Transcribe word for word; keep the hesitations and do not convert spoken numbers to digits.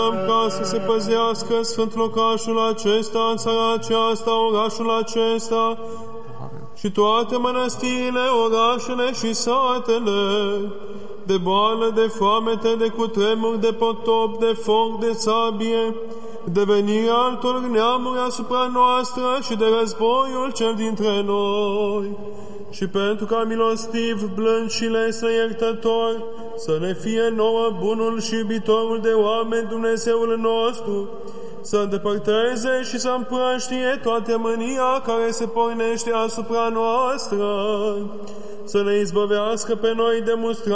Ca să se păzească sfânt locașul acesta, țara aceasta, orașul acesta și toate mănăstirile, orașele și satele, de boală, de foamete, de cutremur, de potop, de foc, de sabie, de venirea altor neamuri asupra noastră și de războiul cel dintre noi. Și pentru ca milostiv, blând și lesne iertător, să ne fie nouă bunul și iubitorul de oameni Dumnezeul nostru, să îndepărteze și să împrăștie toate mânia care se pornește asupra noastră, să ne izbăvească pe noi de mustrare